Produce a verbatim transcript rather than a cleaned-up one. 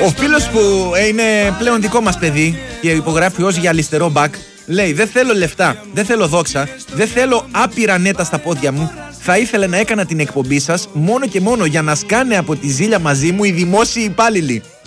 Ο φίλος που είναι πλέον δικό μας παιδί και υπογράφει ως για αριστερό μπακ λέει: δεν θέλω λεφτά, δεν θέλω δόξα, δεν θέλω άπειρα νέτα στα πόδια μου. Θα ήθελα να έκανα την εκπομπή σας μόνο και μόνο για να σκάνε από τη ζήλια μαζί μου οι δημόσιοι υπάλληλοι.